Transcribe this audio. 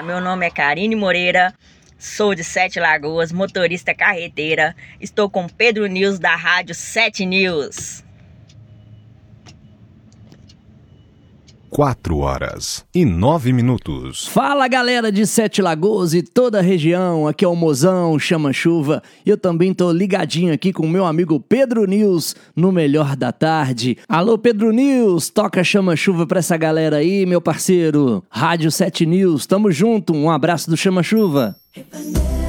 Olá, meu nome é Karine Moreira, sou de Sete Lagoas, motorista carreteira. Estou com Pedro News da Rádio 7 News. 4h09. Fala, galera de Sete Lagoas e toda a região, aqui é o Mozão, Chama Chuva. E eu também tô ligadinho aqui com o meu amigo Pedro News, no Melhor da Tarde. Alô, Pedro News, toca Chama Chuva pra essa galera aí, meu parceiro. Rádio 7 News, tamo junto, um abraço do Chama Chuva.